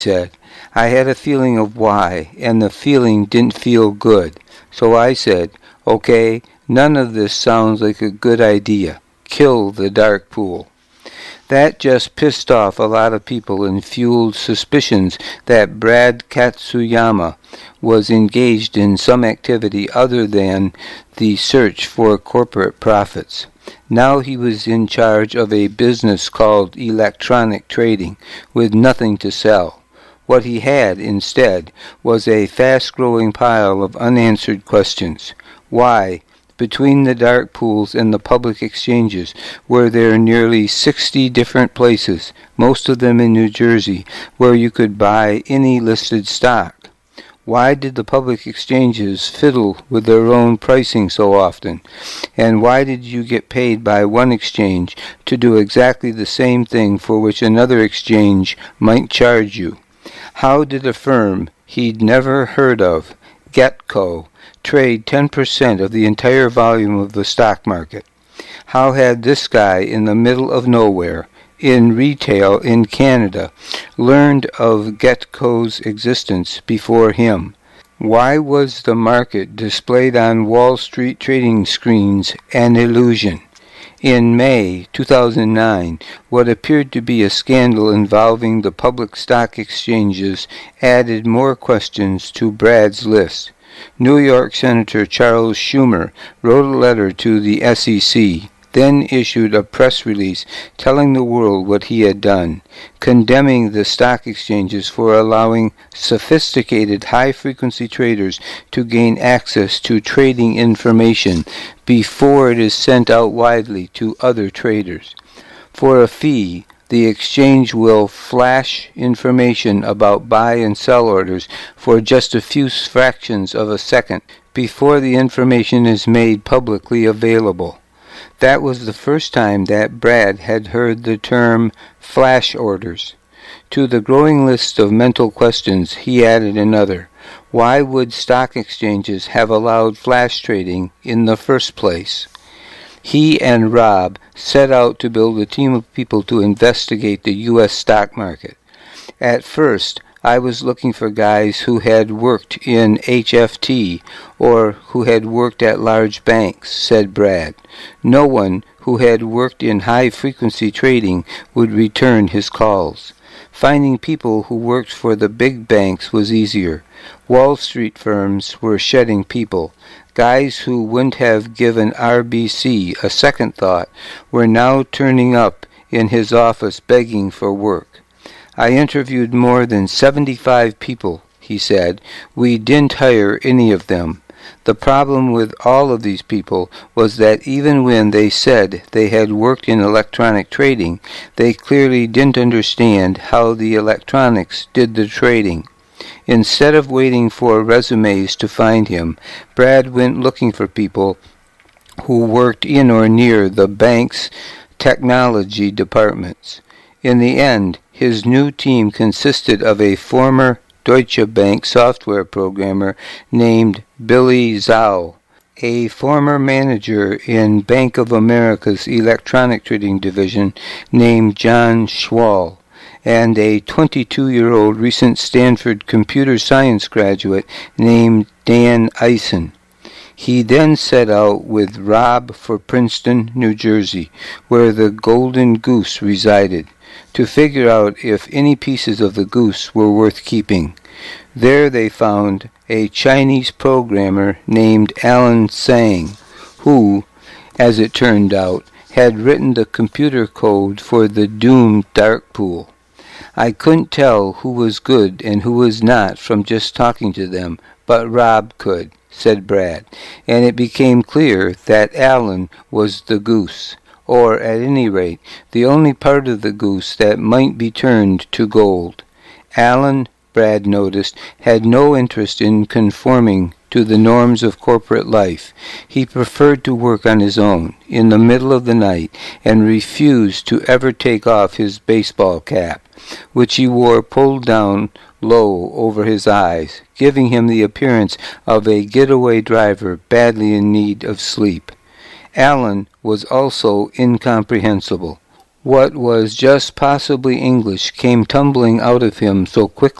said. I had a feeling of why, and the feeling didn't feel good. So I said, okay, none of this sounds like a good idea. Kill the dark pool. That just pissed off a lot of people and fueled suspicions that Brad Katsuyama was engaged in some activity other than the search for corporate profits. Now he was in charge of a business called electronic trading, with nothing to sell. What he had, instead, was a fast-growing pile of unanswered questions. Why, between the dark pools and the public exchanges, were there nearly 60 different places, most of them in New Jersey, where you could buy any listed stock? Why did the public exchanges fiddle with their own pricing so often? And why did you get paid by one exchange to do exactly the same thing for which another exchange might charge you? How did a firm he'd never heard of, Getco, trade 10% of the entire volume of the stock market? How had this guy in the middle of nowhere, in retail in Canada, learned of Getco's existence before him? Why was the market displayed on Wall Street trading screens an illusion? In May 2009, what appeared to be a scandal involving the public stock exchanges added more questions to Brad's list. New York Senator Charles Schumer wrote a letter to the SEC, then issued a press release telling the world what he had done, condemning the stock exchanges for allowing sophisticated high-frequency traders to gain access to trading information before it is sent out widely to other traders. For a fee, the exchange will flash information about buy and sell orders for just a few fractions of a second before the information is made publicly available. That was the first time that Brad had heard the term flash orders. To the growing list of mental questions, he added another. Why would stock exchanges have allowed flash trading in the first place? He and Rob set out to build a team of people to investigate the U.S. stock market. At first, I was looking for guys who had worked in HFT or who had worked at large banks, said Brad. No one who had worked in high-frequency trading would return his calls. Finding people who worked for the big banks was easier. Wall Street firms were shedding people. Guys who wouldn't have given RBC a second thought were now turning up in his office begging for work. I interviewed more than 75 people, he said. We didn't hire any of them. The problem with all of these people was that even when they said they had worked in electronic trading, they clearly didn't understand how the electronics did the trading. Instead of waiting for resumes to find him, Brad went looking for people who worked in or near the bank's technology departments. In the end, his new team consisted of a former Deutsche Bank software programmer named Billy Zhao, a former manager in Bank of America's electronic trading division named John Schwal, and a 22-year-old recent Stanford computer science graduate named Dan Eisen. He then set out with Rob for Princeton, New Jersey, where the Golden Goose resided, to figure out if any pieces of the goose were worth keeping. There they found a Chinese programmer named Alan Sang, who, as it turned out, had written the computer code for the doomed dark pool. I couldn't tell who was good and who was not from just talking to them, but Rob could, said Brad, and it became clear that Alan was the goose, or at any rate, the only part of the goose that might be turned to gold. Alan, Brad noticed, had no interest in conforming to the norms of corporate life. He preferred to work on his own, in the middle of the night, and refused to ever take off his baseball cap, which he wore pulled down low over his eyes, giving him the appearance of a getaway driver badly in need of sleep. Alan was also incomprehensible. What was just possibly English came tumbling out of him so quickly